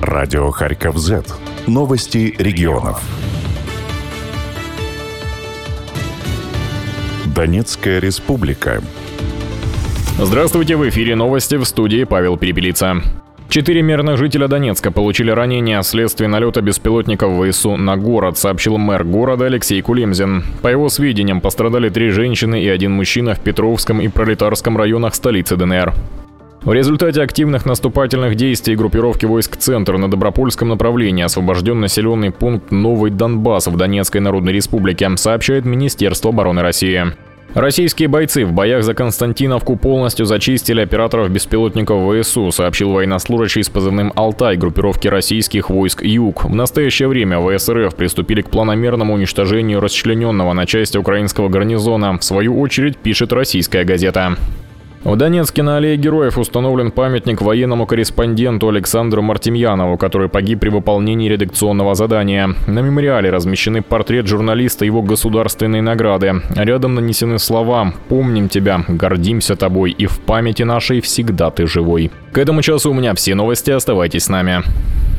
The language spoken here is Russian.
Радио Харьков Z. Новости регионов. Донецкая республика. Здравствуйте, в эфире новости, в студии Павел Перепелица. 4 мирных жителя Донецка получили ранения вследствие налета беспилотников ВСУ на город, сообщил мэр города Алексей Кулемзин. По его сведениям, пострадали 3 женщины и 1 мужчина в Петровском и Пролетарском районах столицы ДНР. В результате активных наступательных действий группировки войск «Центр» на Добропольском направлении освобожден населенный пункт Новый Донбасс в Донецкой Народной Республике, сообщает Министерство обороны России. Российские бойцы в боях за Константиновку полностью зачистили операторов беспилотников ВСУ, сообщил военнослужащий с позывным «Алтай» группировки российских войск «Юг». В настоящее время ВС РФ приступили к планомерному уничтожению расчлененного на части украинского гарнизона. В свою очередь, пишет российская газета. В Донецке на Аллее Героев установлен памятник военному корреспонденту Александру Мартемьянову, который погиб при выполнении редакционного задания. На мемориале размещены портрет журналиста и его государственные награды. Рядом нанесены слова «Помним тебя, гордимся тобой и в памяти нашей всегда ты живой». К этому часу у меня все новости, оставайтесь с нами.